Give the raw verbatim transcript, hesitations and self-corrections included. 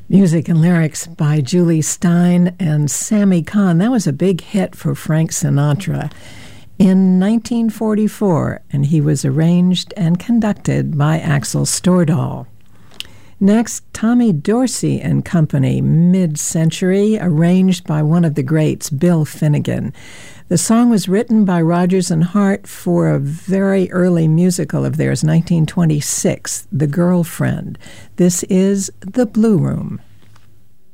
Music and lyrics by Julie Stein and Sammy Kahn. That was a big hit for Frank Sinatra in nineteen forty-four, and he was arranged and conducted by Axel Stordahl. Next, Tommy Dorsey and Company, Mid-Century, arranged by one of the greats, Bill Finnegan. The song was written by Rodgers and Hart for a very early musical of theirs, nineteen twenty-six, The Girlfriend. This is The Blue Room.